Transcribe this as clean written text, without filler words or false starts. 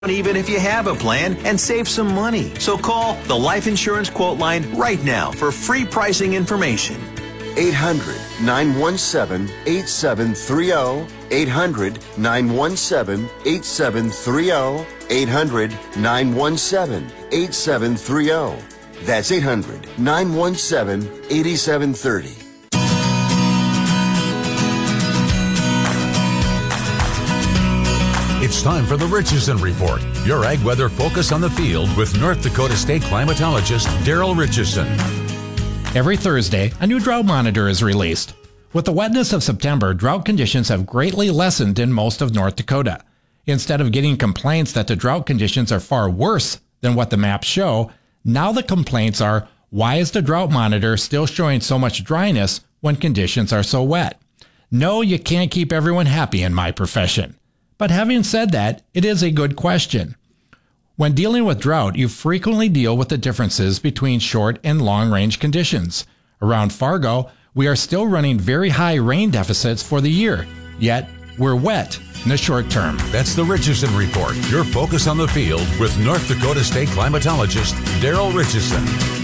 even if you have a plan, and save some money. So call the Life Insurance Quote Line right now for free pricing information. 800-917-8730. 800-917-8730. 800-917-8730. That's 800-917-8730. It's time for the Richardson Report, your ag weather focus on the field with North Dakota State climatologist Daryl Richardson. Every Thursday, a new drought monitor is released. With the wetness of September, drought conditions have greatly lessened in most of North Dakota. Instead of getting complaints that the drought conditions are far worse than what the maps show, now the complaints are, why is the drought monitor still showing so much dryness when conditions are so wet? No, you can't keep everyone happy in my profession. But having said that, it is a good question. When dealing with drought, you frequently deal with the differences between short and long-range conditions. Around Fargo, we are still running very high rain deficits for the year, yet we're wet in the short term. That's the Richardson Report, your focus on the field with North Dakota State climatologist Daryl Richardson.